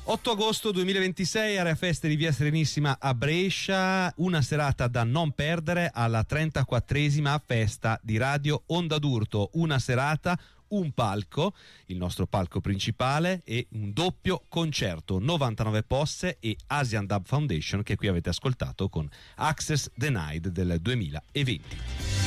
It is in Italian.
8 agosto 2026, Area Feste di Via Serenissima a Brescia, una serata da non perdere alla 34esima festa di Radio Onda d'Urto, una serata, un palco, il nostro palco principale e un doppio concerto, 99 Posse e Asian Dub Foundation, che qui avete ascoltato con Access Denied del 2020.